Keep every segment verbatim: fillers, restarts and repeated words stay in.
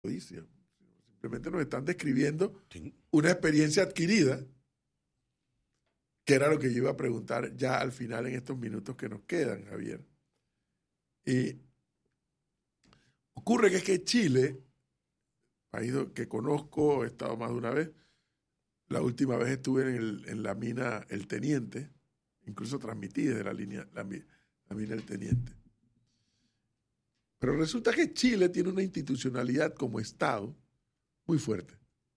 codicia. Simplemente nos están describiendo Sí. una experiencia adquirida, que era lo que yo iba a preguntar ya al final en estos minutos que nos quedan, Javier. Y ocurre que es que Chile, país que conozco, he estado más de una vez, la última vez estuve en, el, en la mina El Teniente, incluso transmití desde la, línea, la, la mina El Teniente. Pero resulta que Chile tiene una institucionalidad como Estado muy fuerte.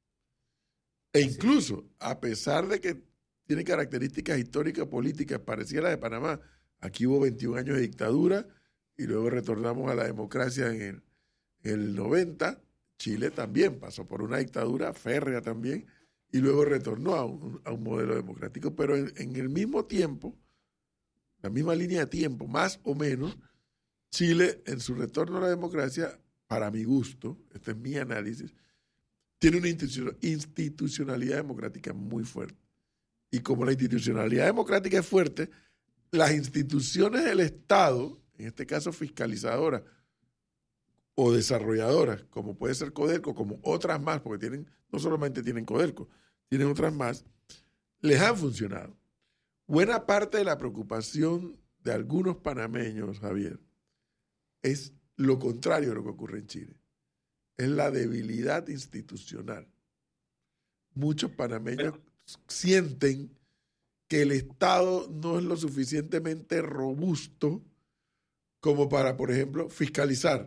E incluso, a pesar de que tiene características históricas, políticas parecidas a las de Panamá, aquí hubo veintiún años de dictadura y luego retornamos a la democracia en el, en el noventa. Chile también pasó por una dictadura férrea también y luego retornó a un, a un modelo democrático, pero en, en el mismo tiempo, la misma línea de tiempo, más o menos, Chile en su retorno a la democracia, para mi gusto, este es mi análisis, tiene una institucionalidad democrática muy fuerte. Y como la institucionalidad democrática es fuerte, las instituciones del Estado, en este caso fiscalizadoras o desarrolladoras, como puede ser Codelco, como otras más, porque tienen, no solamente tienen Codelco, tienen otras más, les han funcionado. Buena parte de la preocupación de algunos panameños, Javier, es lo contrario de lo que ocurre en Chile. Es la debilidad institucional. Muchos panameños Bueno, sienten que el Estado no es lo suficientemente robusto como para, por ejemplo, fiscalizar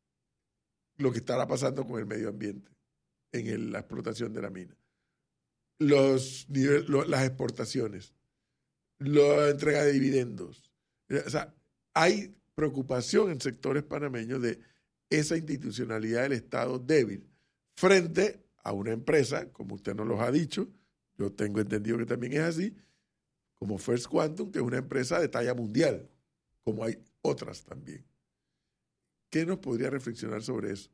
lo que estará pasando con el medio ambiente en el, la explotación de la mina, los nivel, lo, las exportaciones, la entrega de dividendos. O sea, hay preocupación en sectores panameños de esa institucionalidad del Estado débil frente a una empresa, como usted nos lo ha dicho, yo tengo entendido que también es así, como First Quantum, que es una empresa de talla mundial, como hay otras también. ¿Qué nos podría reflexionar sobre eso?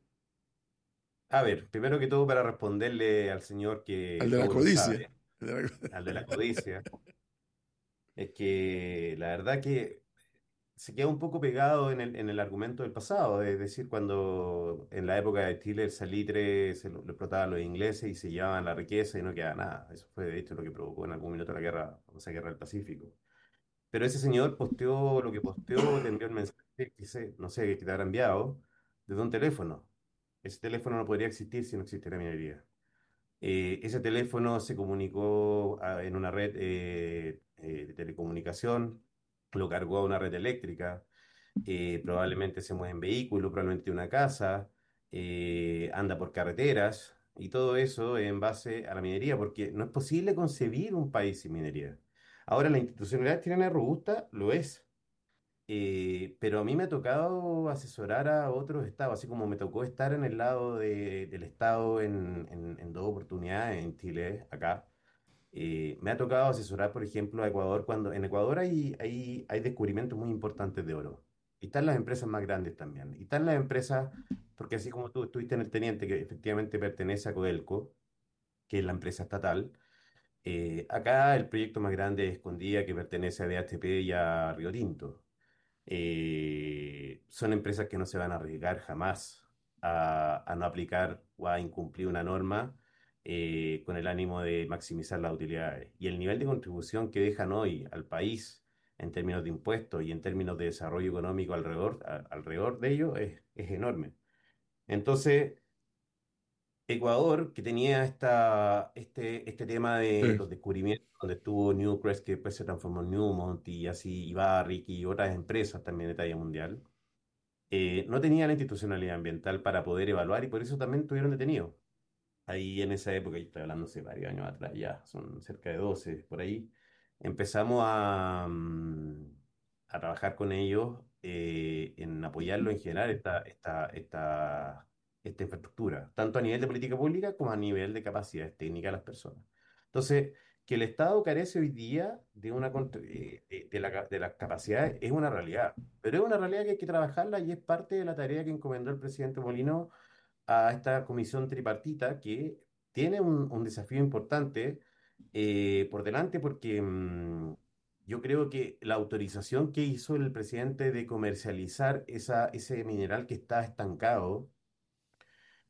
a ver, primero que todo para responderle al señor Al que de la todo lo codicia. sabe, al de la codicia, es que la verdad que se queda un poco pegado en el, en el argumento del pasado, es decir, cuando en la época de Chile el salitre se lo, lo explotaban los ingleses y se llevaban la riqueza y no quedaba nada. Eso fue de hecho lo que provocó en algún minuto la guerra, o sea, guerra del Pacífico. Pero ese señor posteó lo que posteó, te envió el mensaje, que se- no sé, que te habrá enviado, desde un teléfono. Ese teléfono no podría existir si no existiera minería. Eh, ese teléfono se comunicó a- en una red eh, eh, de telecomunicación, lo cargó a una red eléctrica, eh, probablemente se mueve en vehículo, probablemente una casa, eh, anda por carreteras y todo eso en base a la minería, porque no es posible concebir un país sin minería. Ahora, la institucionalidad chilena es robusta, lo es, eh, pero a mí me ha tocado asesorar a otros estados, así como me tocó estar en el lado de- del estado en, en- en dos oportunidades en Chile, acá. Eh, me ha tocado asesorar, por ejemplo, a Ecuador, cuando en Ecuador hay, hay, hay descubrimientos muy importantes de oro. Y están las empresas más grandes también. Y están las empresas, porque así como tú estuviste en el Teniente, que efectivamente pertenece a Codelco, que es la empresa estatal, eh, acá el proyecto más grande es Escondida, que pertenece a B H P y a Río Tinto. Eh, son empresas que no se van a arriesgar jamás a, a no aplicar o a incumplir una norma eh, con el ánimo de maximizar las utilidades. Y el nivel de contribución que dejan hoy al país en términos de impuestos y en términos de desarrollo económico alrededor, a- alrededor de ello es, es enorme. Entonces, Ecuador, que tenía esta, este, este tema de Sí. los descubrimientos, donde estuvo Newcrest, que después se transformó en Newmont, y así, y Barrick y otras empresas también de talla mundial, eh, no tenía la institucionalidad ambiental para poder evaluar y por eso también tuvieron detenidos. Ahí en esa época, y estoy hablando hace varios años atrás, ya son cerca de doce por ahí, empezamos a, mm, a trabajar con ellos eh, en apoyarlo en general esta, esta, esta, esta infraestructura, tanto a nivel de política pública como a nivel de capacidades técnicas de las personas. Entonces, que el Estado carece hoy día de, una, cont- eh, de, de la ca- de las capacidades es una realidad, pero es una realidad que hay que trabajarla y es parte de la tarea que encomendó el presidente Molino a esta comisión tripartita que tiene un, un desafío importante eh, por delante porque mm, yo creo que la autorización que hizo el presidente de comercializar esa, ese mineral que está estancado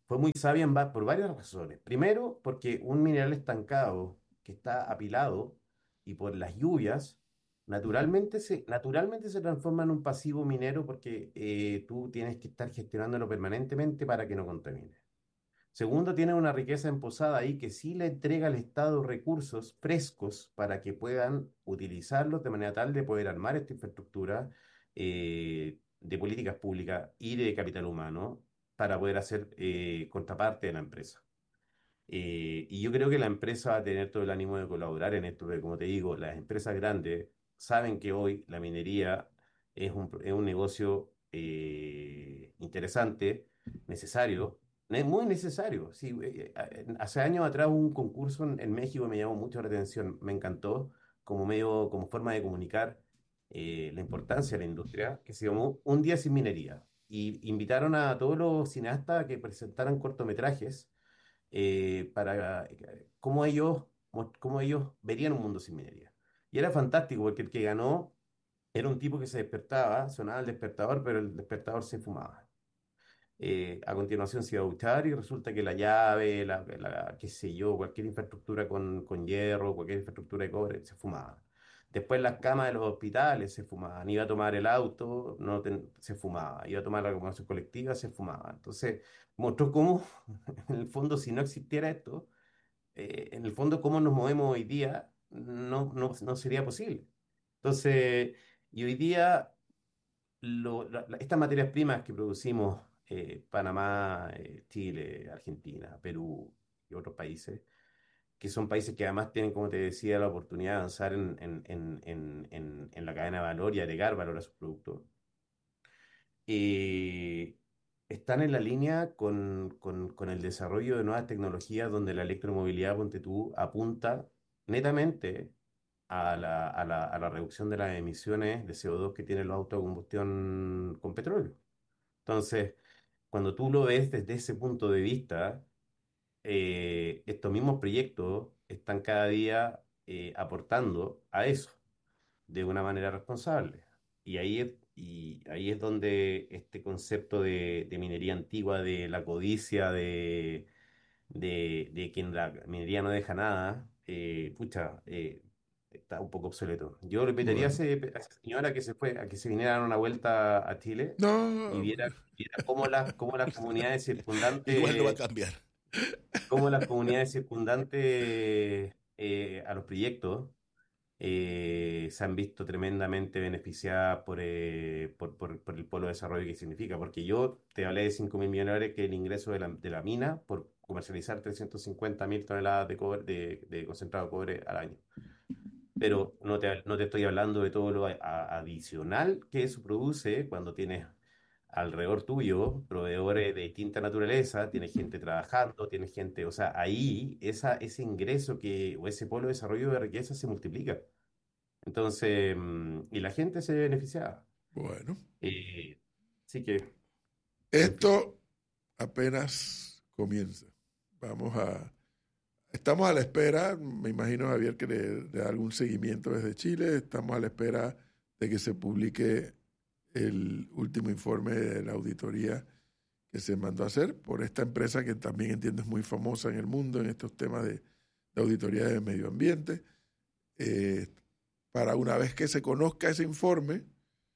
fue muy sabia en va- por varias razones. Primero, porque un mineral estancado que está apilado y por las lluvias, naturalmente se, naturalmente se transforma en un pasivo minero porque eh, tú tienes que estar gestionándolo permanentemente para que no contamine. Segundo, tiene una riqueza emposada ahí que sí le entrega al Estado recursos frescos para que puedan utilizarlos de manera tal de poder armar esta infraestructura eh, de políticas públicas y de capital humano para poder hacer eh, contraparte de la empresa. Eh, y yo creo que la empresa va a tener todo el ánimo de colaborar en esto, porque como te digo, las empresas grandes saben que hoy la minería es un, es un negocio eh, interesante, necesario, ne- muy necesario. Sí, eh, eh, hace años atrás hubo un concurso en, en México que me llamó mucho la atención, me encantó como medio, como forma de comunicar eh, la importancia de la industria, que se llamó Un día sin minería. Y invitaron a todos los cineastas a que presentaran cortometrajes eh, para eh, cómo ellos, cómo ellos verían un mundo sin minería. Y era fantástico porque el que ganó era un tipo que se despertaba, sonaba el despertador, pero el despertador se fumaba. Eh, a continuación se iba a duchar y resulta que la llave, la, la- qué sé yo, cualquier infraestructura con, con hierro, cualquier infraestructura de cobre, se fumaba. Después las camas de los hospitales se fumaban. Iba a tomar el auto, no ten- se fumaba. Iba a tomar la locomoción colectiva, se fumaba. Entonces, mostró cómo, en el fondo, si no existiera esto, eh, en el fondo, cómo nos movemos hoy día, no, no, no sería posible. Entonces, y hoy día lo- la- la- estas materias primas que producimos, eh, Panamá, eh, Chile, Argentina, Perú y otros países, que son países que además tienen, como te decía, la oportunidad de avanzar en, en- en- en- en- en la cadena de valor y agregar valor a sus productos, eh, están en la línea con, con- con el desarrollo de nuevas tecnologías donde la electromovilidad, ponte tú, apunta netamente a la, a la, a la reducción de las emisiones de C O dos que tienen los autos de combustión con petróleo. Entonces, cuando tú lo ves desde ese punto de vista, eh, estos mismos proyectos están cada día eh, aportando a eso de una manera responsable. Y ahí es, y ahí es donde este concepto de, de minería antigua, de la codicia, de, de, de que en la minería no deja nada, eh, pucha, eh, está un poco obsoleto. Yo le invitaría a, Bueno, ese- a esa señora que se fue, a que se viniera a dar una vuelta a Chile y no, viera, viera cómo las, cómo las comunidades Igual no va a circundantes, cambiar. cómo las comunidades circundantes eh, a los proyectos eh, se han visto tremendamente beneficiadas por, eh, por, por- por el polo de desarrollo que significa. Porque yo te hablé de cinco mil millones de dólares que es el ingreso de la, de la mina por comercializar trescientas cincuenta mil toneladas de, cobre, de, de concentrado de cobre al año. Pero no te, no te estoy hablando de todo lo a- a- adicional que eso produce cuando tienes alrededor tuyo proveedores de distinta naturaleza, tienes gente trabajando, tienes gente, o sea, ahí esa, ese ingreso que, o ese polo de desarrollo de riqueza se multiplica. Entonces, mm, y la gente se beneficiaba. bueno. Eh, Así que, en fin. Esto apenas comienza. Vamos a... Estamos a la espera, me imagino Javier que le, le da algún seguimiento desde Chile, estamos a la espera de que se publique el último informe de la auditoría que se mandó a hacer por esta empresa que también entiendo es muy famosa en el mundo en estos temas de, de auditoría de medio ambiente. Eh, para una vez que se conozca ese informe,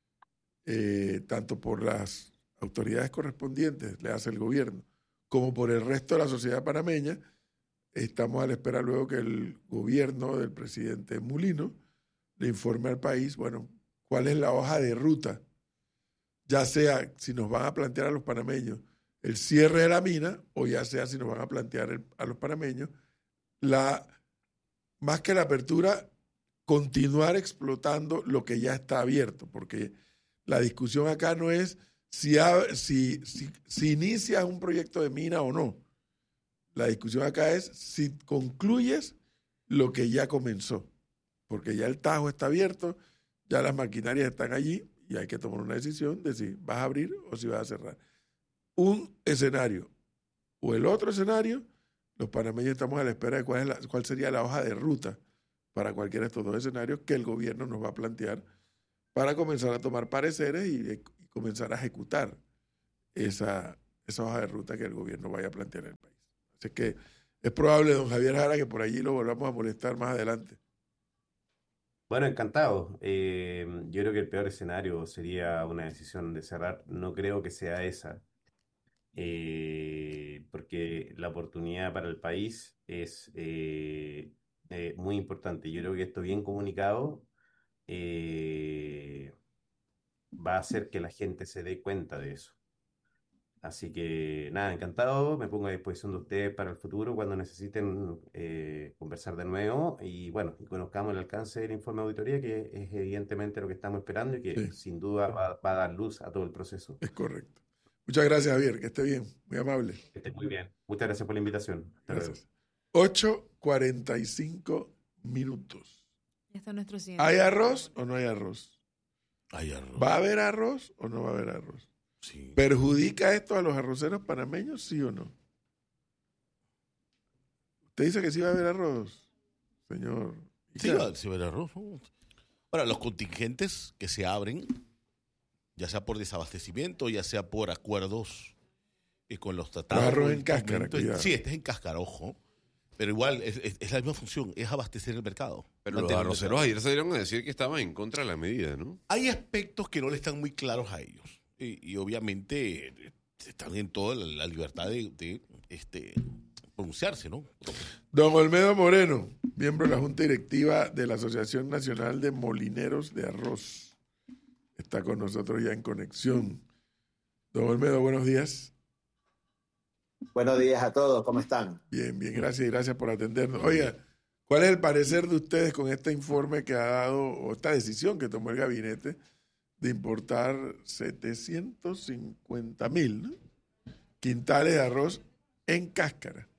eh, tanto por las autoridades correspondientes, le hace el gobierno, como por el resto de la sociedad panameña, estamos a la espera luego que el gobierno del presidente Mulino le informe al país, bueno, cuál es la hoja de ruta, ya sea si nos van a plantear a los panameños el cierre de la mina o ya sea si nos van a plantear el, a los panameños la, más que la apertura, continuar explotando lo que ya está abierto, porque la discusión acá no es si, ha, si, si, si inicias un proyecto de mina o no. La discusión acá es si concluyes lo que ya comenzó, porque ya el tajo está abierto, ya las maquinarias están allí y hay que tomar una decisión de si vas a abrir o si vas a cerrar. Un escenario o el otro escenario, los panameños estamos a la espera de cuál, es la, cuál sería la hoja de ruta para cualquiera de estos dos escenarios que el gobierno nos va a plantear para comenzar a tomar pareceres y, y comenzar a ejecutar esa, esa hoja de ruta que el gobierno vaya a plantear en el país. Así que es probable, don Javier Jara, que por allí lo volvamos a molestar más adelante. Bueno, encantado. Eh, yo creo que el peor escenario sería una decisión de cerrar. No creo que sea esa, eh, porque la oportunidad para el país es eh, eh, muy importante. Yo creo que esto bien comunicado eh, va a hacer que la gente se dé cuenta de eso. Así que nada, encantado, me pongo a disposición de ustedes para el futuro cuando necesiten eh, conversar de nuevo y bueno, y conozcamos el alcance del informe de auditoría, que es evidentemente lo que estamos esperando y que Sí, sin duda va, va a dar luz a todo el proceso. es correcto. Muchas gracias, Javier, que esté bien, muy amable. Que esté muy bien. Muchas gracias por la invitación. Hasta luego. Gracias. ocho cuarenta y cinco minutos. Ya está nuestro siguiente. ¿Hay arroz o no hay arroz? Hay arroz. ¿Va a haber arroz o no va a haber arroz? Sí. ¿Perjudica esto a los arroceros panameños, sí o no? ¿Usted dice que sí va a haber arroz, señor? Sí, va, sí va a haber arroz. ¿no? Ahora, los contingentes que se abren, ya sea por desabastecimiento, ya sea por acuerdos eh, con los tratados. Pero arroz en con- cáscara, con- cuidado. Sí, este es en cáscara, ojo. Pero igual es, es- es la misma función, es abastecer el mercado. Pero los mantener el arroceros mercado. ayer salieron a decir que estaban en contra de la medida, ¿no? Hay aspectos que no le están muy claros a ellos. Y, y obviamente eh, están en toda la, la libertad de, de, este, pronunciarse, ¿no? Don Olmedo Moreno, miembro de la Junta Directiva de la Asociación Nacional de Molineros de Arroz, está con nosotros ya en conexión. Don Olmedo, buenos días. Buenos días a todos, ¿cómo están? Bien, bien, gracias y gracias por atendernos. Oiga, ¿cuál es el parecer de ustedes con este informe que ha dado, o esta decisión que tomó el gabinete de importar setecientos cincuenta mil ¿no? quintales de arroz en cáscara?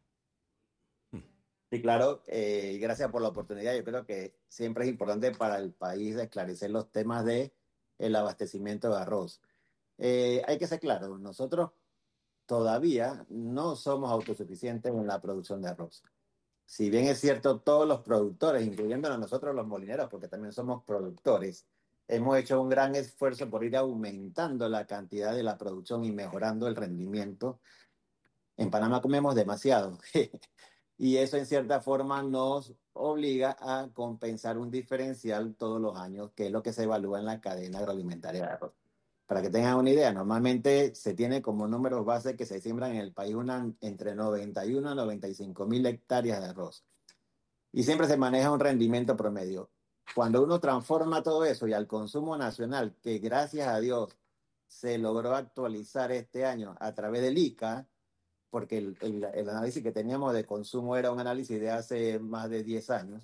Sí, claro, eh, y gracias por la oportunidad. Yo creo que siempre es importante para el país esclarecer los temas de el abastecimiento de arroz. Eh, hay que ser claro, nosotros todavía no somos autosuficientes en la producción de arroz. Si bien es cierto, todos los productores, incluyéndonos nosotros los molineros, porque también somos productores, hemos hecho un gran esfuerzo por ir aumentando la cantidad de la producción y mejorando el rendimiento. En Panamá comemos demasiado y eso en cierta forma nos obliga a compensar un diferencial todos los años, que es lo que se evalúa en la cadena agroalimentaria de arroz. Para que tengan una idea, normalmente se tiene como números base que se siembran en el país una, entre noventa y uno a noventa y cinco mil hectáreas de arroz. Y siempre se maneja un rendimiento promedio. Cuando uno transforma todo eso y al consumo nacional, que gracias a Dios se logró actualizar este año a través del I C A, porque el, el, el análisis que teníamos de consumo era un análisis de hace más de diez años,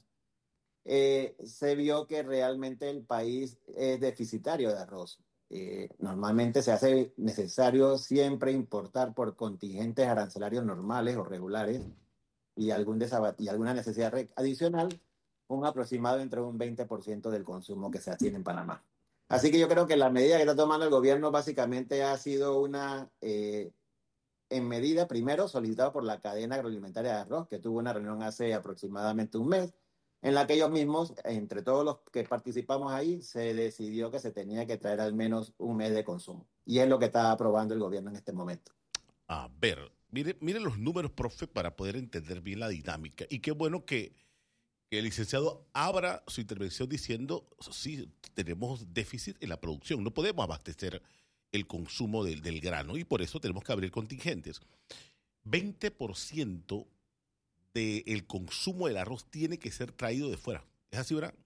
eh, se vio que realmente el país es deficitario de arroz. Eh, normalmente se hace necesario siempre importar por contingentes arancelarios normales o regulares y, algún desabat y alguna necesidad adicional, un aproximado entre un veinte por ciento del consumo que se tiene en Panamá. Así que yo creo que la medida que está tomando el gobierno básicamente ha sido una, eh, en medida, primero, solicitada por la cadena agroalimentaria de arroz, que tuvo una reunión hace aproximadamente un mes, en la que ellos mismos, entre todos los que participamos ahí, se decidió que se tenía que traer al menos un mes de consumo. Y es lo que está aprobando el gobierno en este momento. A ver, mire, mire los números, profe, para poder entender bien la dinámica. Y qué bueno que, que el licenciado abra su intervención diciendo, sí, tenemos déficit en la producción, no podemos abastecer el consumo del, del grano y por eso tenemos que abrir contingentes. veinte por ciento del consumo del arroz tiene que ser traído de fuera. ¿Es así, verdad?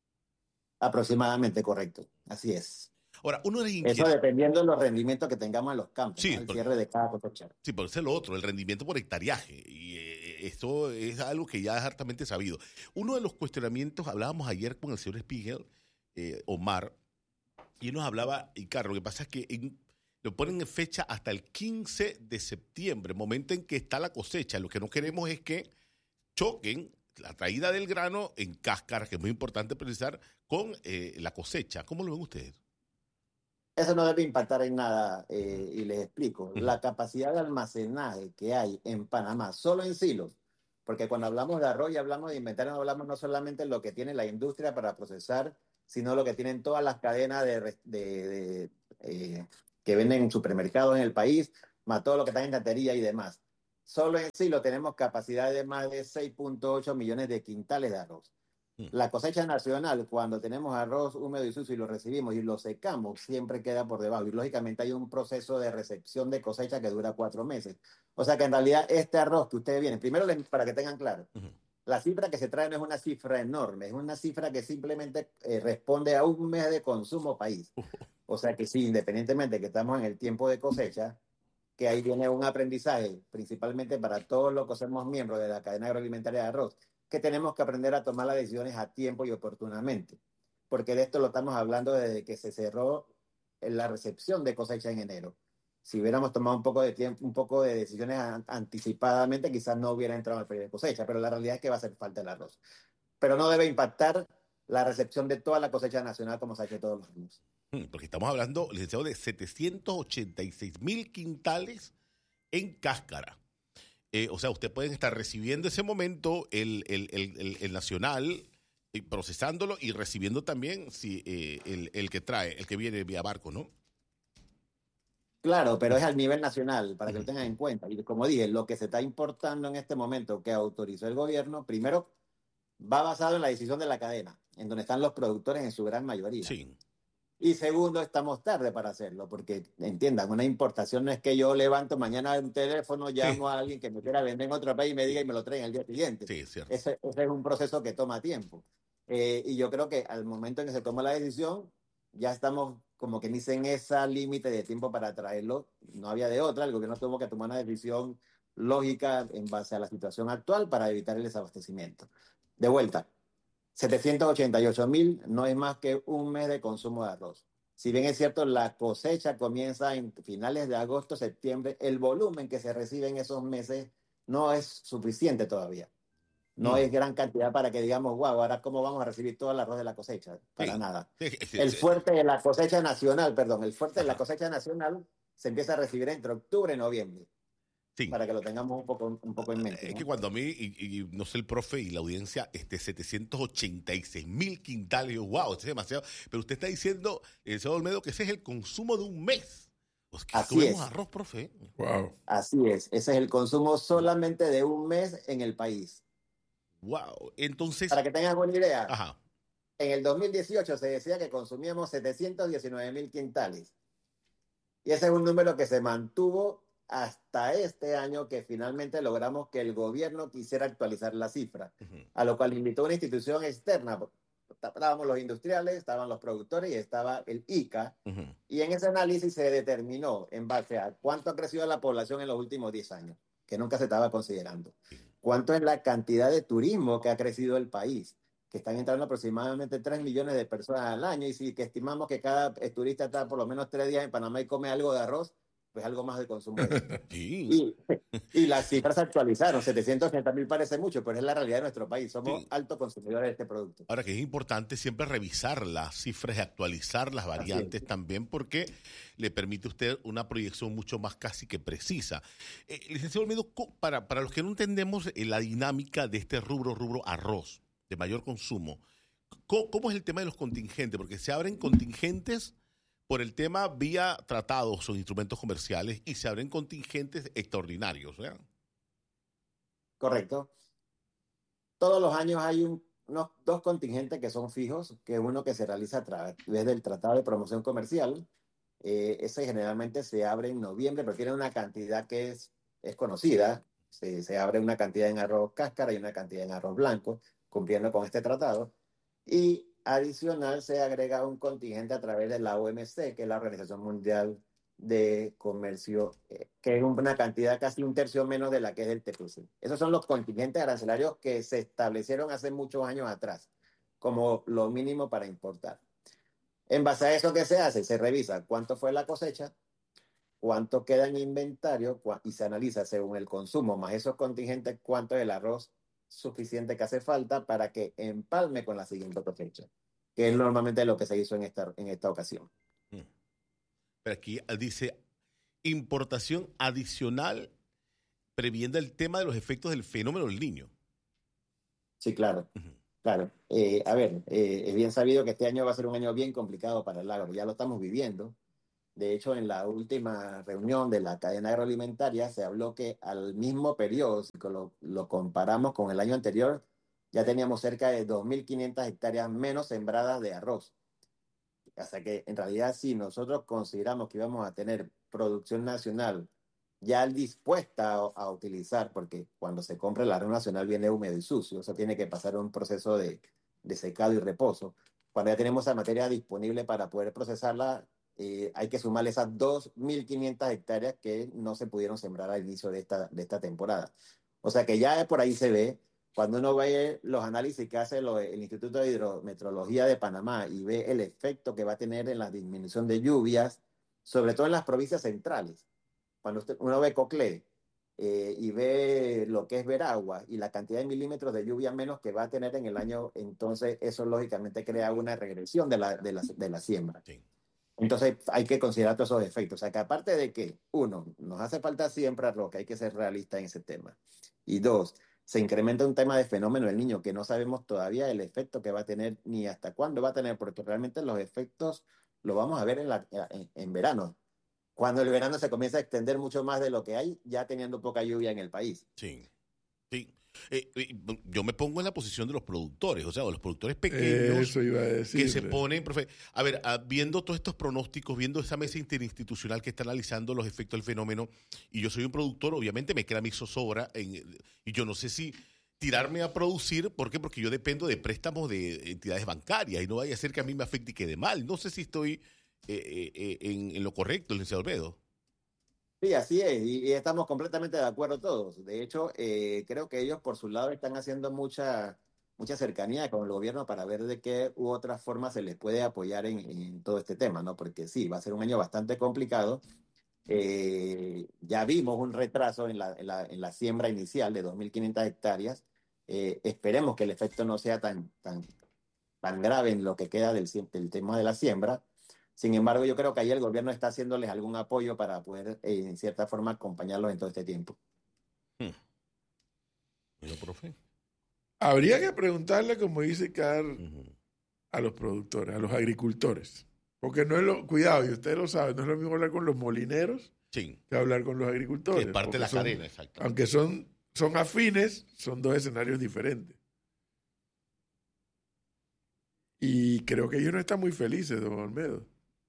Aproximadamente, correcto. Así es. Ahora, uno de las Eso inquietudes... dependiendo de los rendimientos que tengamos en los campos, Sí, ¿no? El por- cierre de cada cosecha. Sí, pero eso es lo otro, el rendimiento por hectareaje. Y eh, esto es algo que ya es hartamente sabido. Uno de los cuestionamientos, hablábamos ayer con el señor Spiegel, eh, Omar, y él nos hablaba, y claro, lo que pasa es que en- lo ponen en fecha hasta el quince de septiembre, momento en que está la cosecha. Lo que no queremos es que choquen la traída del grano en cáscara, que es muy importante precisar, con eh, la cosecha. ¿Cómo lo ven ustedes? Eso no debe impactar en nada, eh, y les explico. Ujú. La capacidad de almacenaje que hay en Panamá, solo en silos, porque cuando hablamos de arroz y hablamos de inventario, no hablamos no solamente de lo que tiene la industria para procesar, sino lo que tienen todas las cadenas de, re- de- de, eh, que venden en supermercados en el país, más todo lo que está en tantería y demás. Solo en sí lo tenemos capacidad de más de seis punto ocho millones de quintales de arroz. La cosecha nacional, cuando tenemos arroz húmedo y sucio y lo recibimos y lo secamos, siempre queda por debajo. Y lógicamente hay un proceso de recepción de cosecha que dura cuatro meses. O sea que en realidad este arroz que ustedes vienen, primero les- para que tengan claro, Ujú. la cifra que se trae no es una cifra enorme, es una cifra que simplemente eh, responde a un mes de consumo país. O sea que sí, independientemente de que estamos en el tiempo de cosecha, que ahí viene un aprendizaje, principalmente para todos los que somos miembros de la cadena agroalimentaria de arroz, que tenemos que aprender a tomar las decisiones a tiempo y oportunamente, porque de esto lo estamos hablando desde que se cerró en la recepción de cosecha en enero. Si hubiéramos tomado un poco de tiempo, un poco de decisiones an- anticipadamente, quizás no hubiera entrado al periodo de cosecha, pero la realidad es que va a hacer falta el arroz. Pero no debe impactar la recepción de toda la cosecha nacional como se ha hecho todos los años. Mm, Porque estamos hablando, licenciado, de setecientos ochenta y seis mil quintales en cáscara. Eh, o sea, usted puede estar recibiendo ese momento el, el, el, el, el nacional, y procesándolo y recibiendo también si, eh, el, el que trae, el que viene vía barco, ¿no? Claro, pero es al nivel nacional, para que lo Ujú. tengan en cuenta. Y como dije, lo que se está importando en este momento que autorizó el gobierno, primero va basado en la decisión de la cadena, en donde están los productores en su gran mayoría. Sí, Y segundo, estamos tarde para hacerlo, porque entiendan, una importación no es que yo levanto mañana un teléfono, llamo a alguien que me quiera vender en otro país y me diga y me lo traen al día siguiente. sí, es cierto. Ese, ese es un proceso que toma tiempo. Eh, y yo creo que al momento en que se toma la decisión, ya estamos como que dicen esa límite de tiempo para traerlo. No había de otra, el gobierno tuvo que tomar una decisión lógica en base a la situación actual para evitar el desabastecimiento. De vuelta, setecientos ochenta y ocho mil no es más que un mes de consumo de arroz. Si bien es cierto, la cosecha comienza en finales de agosto, septiembre, el volumen que se recibe en esos meses no es suficiente todavía. No Mm. es gran cantidad para que digamos, wow, ahora cómo vamos a recibir todo el arroz de la cosecha. Para Sí. nada. Sí, sí, El sí. fuerte de la cosecha nacional, perdón, el fuerte de la Ajá. cosecha nacional se empieza a recibir entre octubre y noviembre, Sí. para que lo tengamos un poco, un poco en mente, Es que ¿no? cuando a mí, y, y no sé, el profe y la audiencia, este setecientos ochenta y seis mil quintales, yo, wow, esto es demasiado. Pero usted está diciendo, el señor Olmedo, que ese es el consumo de un mes. Pues que Así comemos es. arroz, profe. Wow. Así es, ese es el consumo solamente de un mes en el país. Wow. Entonces, Para que tengan una idea, ajá. en el dos mil dieciocho se decía que consumíamos setecientos diecinueve mil quintales. Y ese es un número que se mantuvo hasta este año que finalmente logramos que el gobierno quisiera actualizar la cifra, Ujú. a lo cual invitó a una institución externa. Estábamos los industriales, estaban los productores y estaba el I C A. Ujú. Y en ese análisis se determinó en base a cuánto ha crecido la población en los últimos diez años, que nunca se estaba considerando. Cuánto es la cantidad de turismo que ha crecido el país, que están entrando aproximadamente tres millones de personas al año, y si que estimamos que cada turista está por lo menos tres días en Panamá y come algo de arroz, pues algo más de consumo de esto. Sí, Y, y las cifras se actualizaron, setecientos ochenta mil parece mucho, pero es la realidad de nuestro país, somos sí. altos consumidores de este producto. Ahora que es importante siempre revisar las cifras y actualizar las variantes es. también, porque le permite a usted una proyección mucho más casi que precisa. Eh, licenciado Olmedo, co- para, para los que no entendemos eh, la dinámica de este rubro, rubro arroz, de mayor consumo, ¿cómo, cómo es el tema de los contingentes? Porque se abren contingentes por el tema vía tratados o instrumentos comerciales y se abren contingentes extraordinarios, ¿verdad? Correcto. Todos los años hay un, unos dos contingentes que son fijos, que uno que se realiza a través del Tratado de Promoción Comercial. Eh, ese generalmente se abre en noviembre, pero tiene una cantidad que es, es conocida. Se, se abre una cantidad en arroz cáscara y una cantidad en arroz blanco, cumpliendo con este tratado. Y adicional se agrega un contingente a través de la O M C, que es la Organización Mundial de Comercio, eh, que es una cantidad casi un tercio menos de la que es el T P C. Esos son los contingentes arancelarios que se establecieron hace muchos años atrás, como lo mínimo para importar. En base a eso, ¿qué se hace? Se revisa cuánto fue la cosecha, cuánto queda en inventario y se analiza según el consumo más esos contingentes cuánto es el arroz suficiente que hace falta para que empalme con la siguiente cosecha, que es normalmente lo que se hizo en esta, en esta ocasión. Mm. Pero aquí dice importación adicional previendo el tema de los efectos del fenómeno del niño. Sí, claro. Ujú. Claro. Eh, a ver, eh, es bien sabido que este año va a ser un año bien complicado para el agro, ya lo estamos viviendo. De hecho, en la última reunión de la cadena agroalimentaria se habló que al mismo periodo, si lo, lo comparamos con el año anterior, ya teníamos cerca de dos mil quinientas hectáreas menos sembradas de arroz. O sea que en realidad si nosotros consideramos que íbamos a tener producción nacional ya dispuesta a, a utilizar, porque cuando se compra el arroz nacional viene húmedo y sucio, eso tiene que pasar un proceso de, de secado y reposo. Cuando ya tenemos esa materia disponible para poder procesarla, eh, hay que sumar esas dos mil quinientas hectáreas que no se pudieron sembrar al inicio de esta, de esta temporada. O sea que ya por ahí se ve, cuando uno ve los análisis que hace lo, el Instituto de Hidrometeorología de Panamá y ve el efecto que va a tener en la disminución de lluvias, sobre todo en las provincias centrales. Cuando usted, uno ve Coclé eh, y ve lo que es Veragua y la cantidad de milímetros de lluvia menos que va a tener en el año, entonces eso lógicamente crea una regresión de la, de la, de la siembra. Sí. Entonces hay que considerar todos esos efectos. O sea que aparte de que, uno, nos hace falta siempre arroz, que hay que ser realista en ese tema. Y dos, se incrementa un tema de fenómeno del niño que no sabemos todavía el efecto que va a tener ni hasta cuándo va a tener, porque realmente los efectos los vamos a ver en, la, en, en verano. Cuando el verano se comienza a extender mucho más de lo que hay, ya teniendo poca lluvia en el país. Sí, sí. Eh, eh, yo me pongo en la posición de los productores, o sea, de los productores pequeños Eso iba a decir. que se ponen, profe, a ver, a, viendo todos estos pronósticos, viendo esa mesa interinstitucional que está analizando los efectos del fenómeno, y yo soy un productor, obviamente me queda mi zozobra, en, y yo no sé si tirarme a producir, ¿por qué? Porque yo dependo de préstamos de entidades bancarias, y no vaya a ser que a mí me afecte y quede mal. No sé si estoy eh, eh, en, en lo correcto, licenciado Olmedo. Sí, así es, y, y estamos completamente de acuerdo todos. De hecho, eh, creo que ellos por su lado están haciendo mucha, mucha cercanía con el gobierno para ver de qué u otra forma se les puede apoyar en, en todo este tema, ¿no? Porque sí, va a ser un año bastante complicado. Eh, ya vimos un retraso en la, en la, en la siembra inicial de dos mil quinientas hectáreas. Eh, esperemos que el efecto no sea tan, tan, tan grave en lo que queda del, del tema de la siembra. Sin embargo, yo creo que ahí el gobierno está haciéndoles algún apoyo para poder, eh, en cierta forma, acompañarlos en todo este tiempo. Hmm. Bueno, profe. Habría que preguntarle, como dice Carl, Uh-huh. a los productores, a los agricultores. Porque no es lo, cuidado, y usted lo sabe, no es lo mismo hablar con los molineros Sí. que hablar con los agricultores. Que es parte de la son, cadena, exacto. Aunque son, son afines, son dos escenarios diferentes. Y creo que ellos no están muy felices, don Olmedo.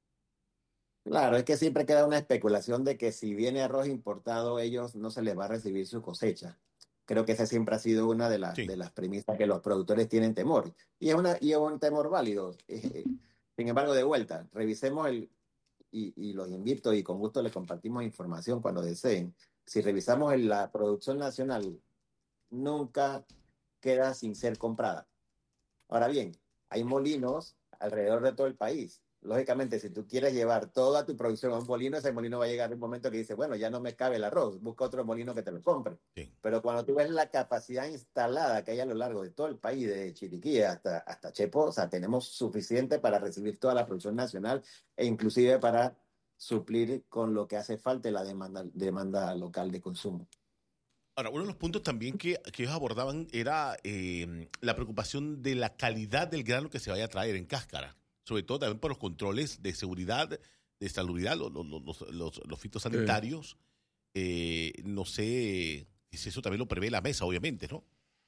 Claro, es que siempre queda una especulación de que si viene arroz importado, ellos no se les va a recibir su cosecha. Creo que esa siempre ha sido una de, las Sí. de las premisas que los productores tienen temor. Y es, una, y es un temor válido. Eh, sin embargo, de vuelta, revisemos el, y, y los invito y con gusto les compartimos información cuando deseen. Si revisamos el- la producción nacional, nunca queda sin ser comprada. Ahora bien, hay molinos alrededor de todo el país. Lógicamente, si tú quieres llevar toda tu producción a un molino, ese molino va a llegar un momento que dice, bueno, ya no me cabe el arroz, busca otro molino que te lo compre. Sí. Pero cuando tú ves la capacidad instalada que hay a lo largo de todo el país, de Chiriquí hasta, hasta Chepo, o sea, tenemos suficiente para recibir toda la producción nacional e inclusive para suplir con lo que hace falta la demanda, demanda local de consumo. Ahora, uno de los puntos también que, que ellos abordaban era eh, la preocupación de la calidad del grano que se vaya a traer en cáscara, sobre todo también por los controles de seguridad, de salubridad, los, los, los, los, los fitosanitarios. Eh, no sé si eso también lo prevé la mesa, obviamente, ¿no?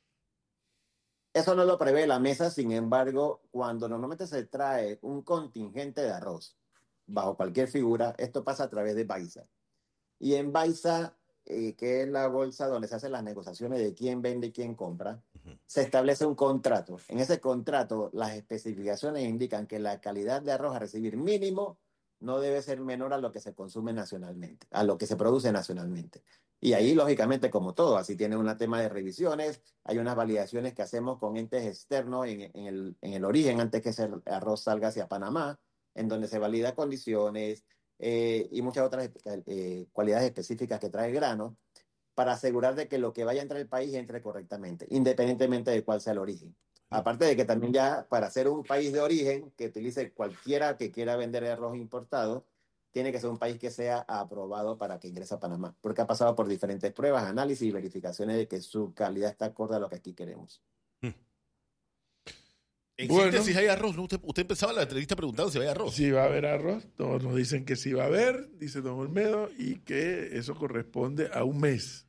Eso no lo prevé la mesa, sin embargo, cuando normalmente se trae un contingente de arroz, bajo cualquier figura, esto pasa a través de Baiza. Y en Baiza, eh, que es la bolsa donde se hacen las negociaciones de quién vende y quién compra, Uh-huh. se establece un contrato. En ese contrato, las especificaciones indican que la calidad de arroz a recibir mínimo no debe ser menor a lo que se consume nacionalmente, a lo que se produce nacionalmente. Y ahí, lógicamente, como todo, así tiene un tema de revisiones, hay unas validaciones que hacemos con entes externos en, en, el, en el origen antes que ese arroz salga hacia Panamá, en donde se valida condiciones eh, y muchas otras eh, cualidades específicas que trae el grano, para asegurar de que lo que vaya a entrar al país entre correctamente, independientemente de cuál sea el origen. Aparte de que también ya para ser un país de origen que utilice cualquiera que quiera vender arroz importado, tiene que ser un país que sea aprobado para que ingrese a Panamá, porque ha pasado por diferentes pruebas, análisis y verificaciones de que su calidad está acorde a lo que aquí queremos. En Bueno. síntesis hay arroz, ¿no? Usted, usted empezaba la entrevista preguntando si hay arroz. Sí va a haber arroz, todos nos dicen que sí va a haber, dice don Olmedo, y que eso corresponde a un mes.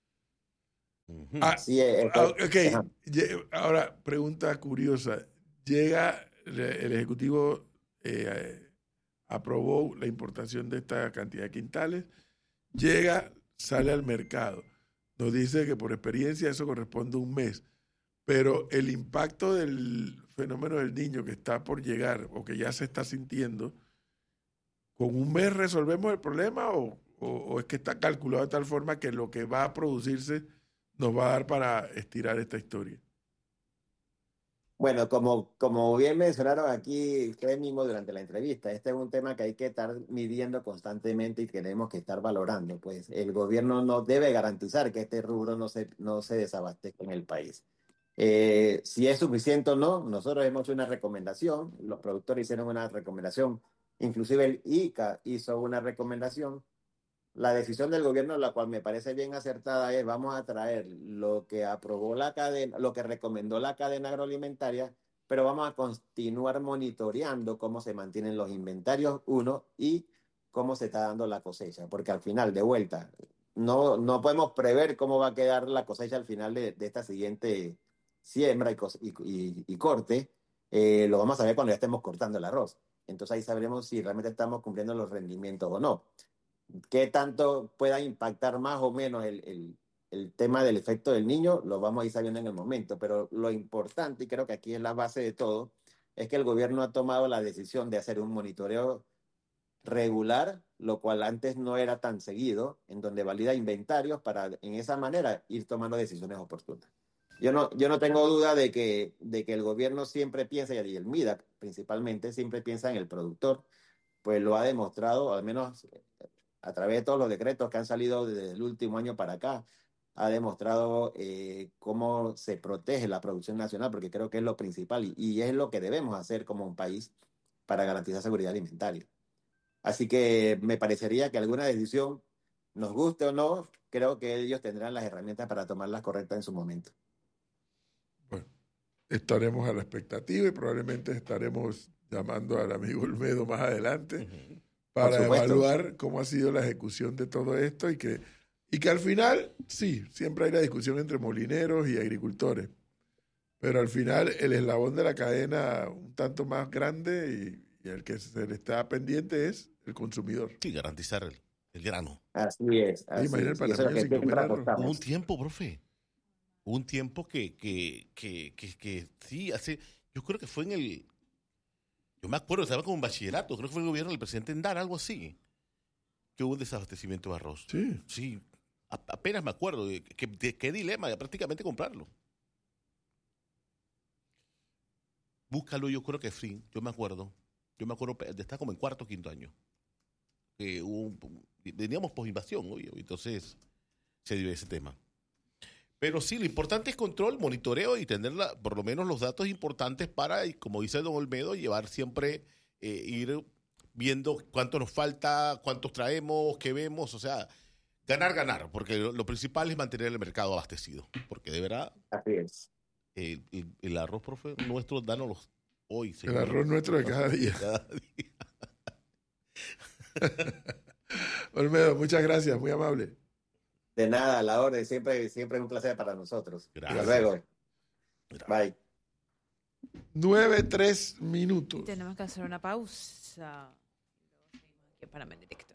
Ujú. Ah, Sí, eh, ah, eh, ok, ajá. Lle- ahora pregunta curiosa. Llega el, el Ejecutivo, eh, aprobó la importación de esta cantidad de quintales, llega, sale al mercado. Nos dice que por experiencia eso corresponde a un mes, pero el impacto del fenómeno del niño que está por llegar o que ya se está sintiendo, ¿con un mes resolvemos el problema o, o, o es que está calculado de tal forma que lo que va a producirse nos va a dar para estirar esta historia? Bueno, como, como bien mencionaron aquí ustedes mismos durante la entrevista, este es un tema que hay que estar midiendo constantemente y tenemos que estar valorando. Pues el gobierno no debe garantizar que este rubro no se, no se desabastezca en el país. Eh, si es suficiente o no, nosotros hemos hecho una recomendación, los productores hicieron una recomendación, inclusive el I C A hizo una recomendación. La decisión del gobierno, la cual me parece bien acertada, es vamos a traer lo que aprobó la cadena, lo que recomendó la cadena agroalimentaria, pero vamos a continuar monitoreando cómo se mantienen los inventarios, uno, y cómo se está dando la cosecha, porque al final, de vuelta, no, no podemos prever cómo va a quedar la cosecha al final de, de esta siguiente siembra y, cos- y, y- y corte. Eh, lo vamos a ver cuando ya estemos cortando el arroz. Entonces ahí sabremos si realmente estamos cumpliendo los rendimientos o no. Qué tanto pueda impactar más o menos el, el, el tema del efecto del niño, lo vamos a ir sabiendo en el momento, pero lo importante, y creo que aquí es la base de todo, es que el gobierno ha tomado la decisión de hacer un monitoreo regular, lo cual antes no era tan seguido, en donde valida inventarios para en esa manera ir tomando decisiones oportunas. Yo no, yo no tengo duda de que, de que el gobierno siempre piensa, y el MIDAC principalmente, siempre piensa en el productor, pues lo ha demostrado, al menos a través de todos los decretos que han salido desde el último año para acá, ha demostrado eh, cómo se protege la producción nacional, porque creo que es lo principal y, y es lo que debemos hacer como un país para garantizar seguridad alimentaria. Así que me parecería que alguna decisión, nos guste o no, creo que ellos tendrán las herramientas para tomarlas correctas en su momento. Bueno, estaremos a la expectativa y probablemente estaremos llamando al amigo Olmedo más adelante Ujú. para Por supuesto. evaluar cómo ha sido la ejecución de todo esto y que, y que al final, sí, siempre hay la discusión entre molineros y agricultores, pero al final el eslabón de la cadena un tanto más grande y, y el que se le está pendiente es el consumidor. Sí, garantizar el, el grano. Así es, así imagina el es. Y eso es lo panameño que sin comer siempre arroz. Hubo un apostamos. tiempo, profe. Hubo un tiempo que, que, que, que, que sí, hace, yo creo que fue en el, yo me acuerdo, estaba como en bachillerato, creo que fue el gobierno del presidente Endara, algo así, que hubo un desabastecimiento de arroz. Sí, Sí, a- apenas me acuerdo de, que- de qué dilema, de prácticamente comprarlo. Búscalo, yo creo que sí, yo me acuerdo. Yo me acuerdo de estar como en cuarto o quinto año. Que hubo un- veníamos por invasión, obvio, entonces se dio ese tema. Pero sí, lo importante es control, monitoreo y tener la- por lo menos los datos importantes para, y como dice don Olmedo, llevar siempre, eh, ir viendo cuánto nos falta, cuántos traemos, qué vemos, o sea, ganar, ganar, porque lo, lo principal es mantener el mercado abastecido, porque de verdad, Así es. el, el- el arroz, profe, nuestro, dánoslos hoy, el señor. arroz nuestro de cada día. Cada día. Olmedo, muchas gracias, muy amable. De nada, a la orden, siempre, siempre es un placer para nosotros. Gracias. Hasta luego. Gracias. Bye. Nueve, tres minutos. Tenemos que hacer una pausa. Luego seguimos aquí en Panamá en Directo.